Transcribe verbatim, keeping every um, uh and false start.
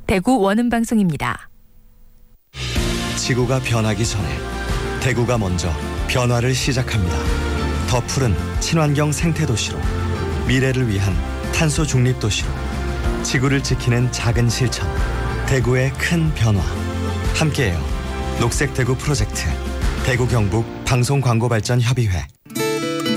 대구 원음방송입니다. 지구가 변하기 전에 대구가 먼저 변화를 시작합니다. 더 푸른 친환경 생태도시로, 미래를 위한 탄소 중립 도시로, 지구를 지키는 작은 실천, 대구의 큰 변화. 함께해요. 녹색 대구 프로젝트, 대구 경북 방송광고발전협의회.